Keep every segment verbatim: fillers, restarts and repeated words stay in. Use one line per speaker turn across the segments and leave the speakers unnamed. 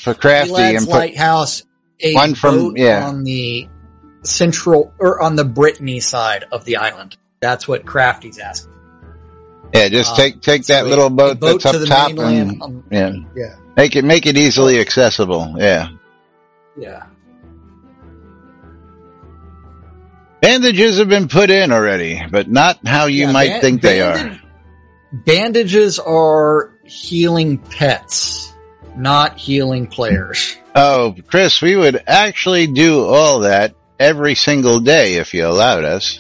for Crafty
Elad's
and put
Lighthouse, a
one from
boat
yeah.
on the central or on the Brittany side of the island. That's what Crafty's asking.
Yeah, just
Um,
take take
so
that
a-
little
a
boat,
boat
that's
to
up
the
top
mainland,
and
um,
yeah,
Yeah.
make it make it easily accessible. Yeah.
Yeah.
Bandages have been put in already, but not how you
Yeah,
might
ban-
think they
bandage-
are.
Bandages are healing pets, not healing players.
Oh, Chris, we would actually do all that every single day if you allowed us.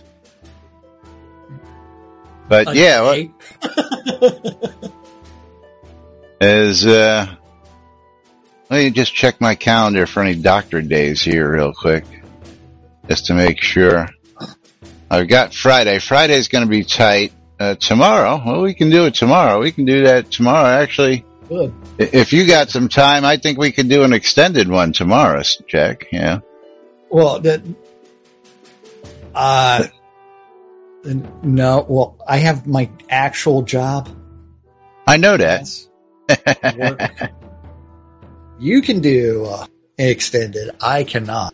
But
A
yeah,
day.
what is, uh, let me just check my calendar for any doctor days here real quick, just to make sure. I've got Friday. Friday's going to be tight. Uh, tomorrow, well, we can do it tomorrow. We can do that tomorrow, actually.
Good.
If you got some time, I think we could do an extended one tomorrow, Jack. Yeah.
Well, that, uh, no, well, I have my actual job.
I know that.
Yes. Work. You can do uh, extended. I cannot.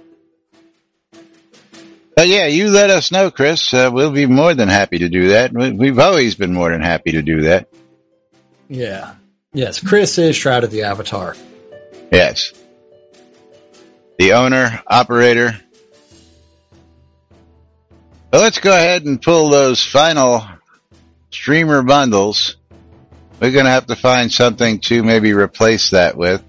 But yeah, you let us know, Chris. Uh, we'll be more than happy to do that. We- We've always been more than happy to do that.
Yeah. Yes, Chris is Shroud of the Avatar.
Yes. The owner, operator. But let's go ahead and pull those final streamer bundles. We're going to have to find something to maybe replace that with.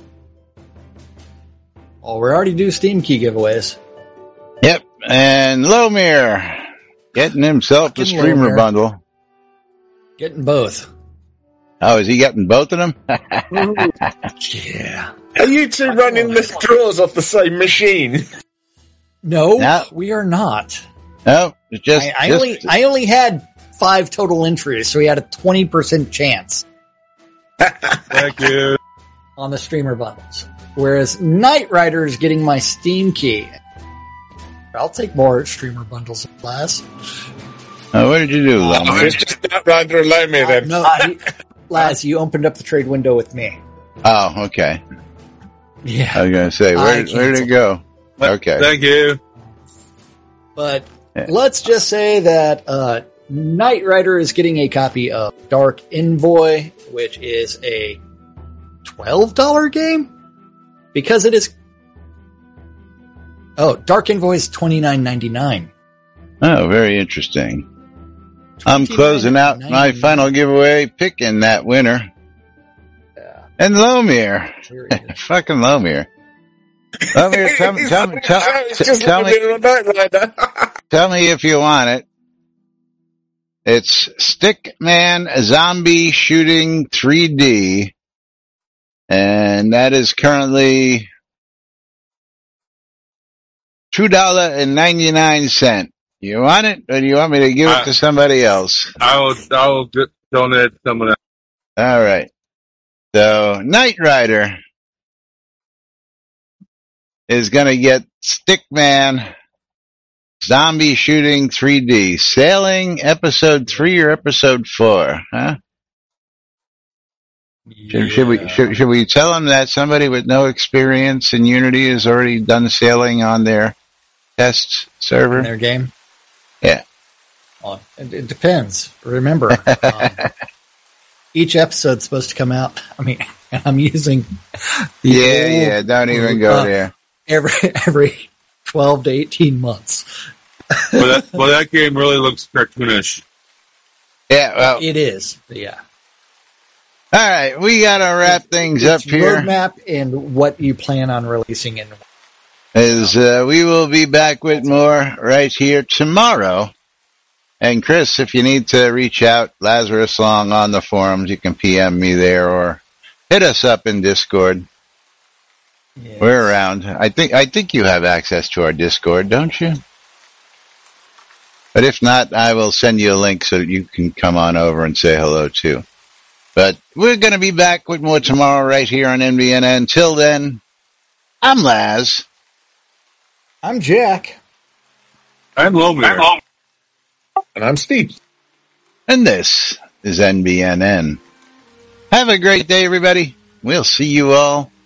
Oh, we already do Steam Key giveaways.
Yep. And Lomir getting himself a
Fucking
streamer
Lomir.
bundle.
Getting both.
Oh, is he getting both of them?
Yeah.
Are you two running the draws off the same machine?
No,
No.
we are not.
No, it's just,
I, I
just
only I only had five total entries, so we had a twenty percent chance
Thank you.
on the streamer bundles. Whereas Knight Rider is getting my Steam Key. I'll take more streamer bundles, Laz.
oh, what did you do,
I
Lomir?
was just not Rider alone me then.
No, you, Laz, you opened up the trade window with me.
Oh, okay. I
Yeah,
was going to say,
I
where, where did it go? Okay.
Thank you.
but
Yeah.
let's just say that uh, Knight Rider is getting a copy of Dark Envoy, which is a twelve dollars game because it is. Oh, Dark Envoy is twenty-nine ninety-nine.
Oh, very interesting. I'm closing out my
ninety-nine.
final giveaway, picking that winner.
Yeah,
And Lomir.
here it is.
Fucking Lomir. Lomir, tell me, tell me, tell,
I was just
tell me,
looking at a Knight Rider.
tell me if you want it. It's Stickman Zombie Shooting three D. And that is currently two dollars and ninety-nine cents. You want it, or do you want me to give it
Uh,
to somebody else?
I will, I will d- donate someone else.
All right. So, Knight Rider is going to get Stickman Zombie Shooting three D. Sailing episode three or episode four, huh? Should, should we, should, should we tell them that somebody with no experience in Unity has already done sailing on their test
In
server?
their game?
Yeah.
Well, it, it depends. Remember, um, each episode's supposed to come out. I mean, I'm using the
Yeah,
old-
yeah, don't even go
uh,
there.
every every twelve to eighteen months.
Well, that, well, that game really looks cartoonish.
Yeah, well,
It is, yeah.
all right, we got to wrap things up
It's
here.
roadmap and what you plan on releasing in.
Is uh, we will be back with more right here tomorrow. And Chris, if you need to reach out, Lazarus Long on the forums, you can P M me there or hit us up in Discord.
Yes.
We're around. I think I think you have access to our Discord, don't you? But if not, I will send you a link so that you can come on over and say hello too. But we're going to be back with more tomorrow right here on N B N N. Until then, I'm Laz.
I'm Jack.
I'm Lomir.
And I'm Steve.
And this is N B N N. Have a great day, everybody. We'll see you all